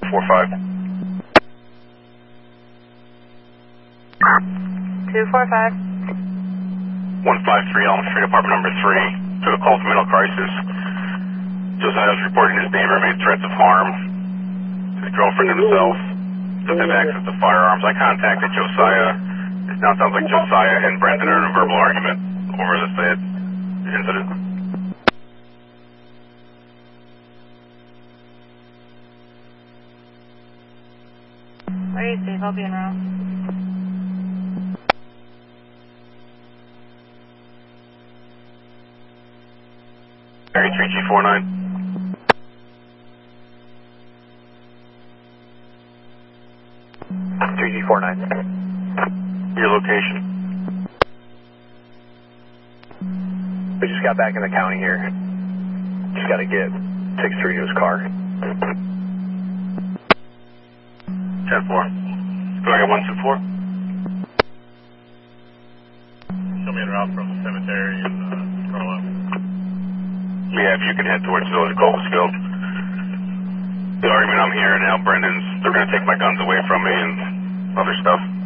45. 245. 153 Elm Street, apartment number 3. Took a call from mental crisis. Josiah was reporting his neighbor made threats of harm. His girlfriend and himself doesn't have access to firearms. I contacted Josiah. It now sounds like Josiah and Brendan are in a verbal argument over this incident. Where are you, Steve? I'll be in route. Area 3G49. Your location? We just got back in the county here. Just got to get 6-3 to his car. 10-4. Do I get 124? Show me a route from the cemetery and Carlo. Yeah, if you can head towards Village Cobblesville. The argument I'm hearing now, they're going to take my guns away from me and other stuff.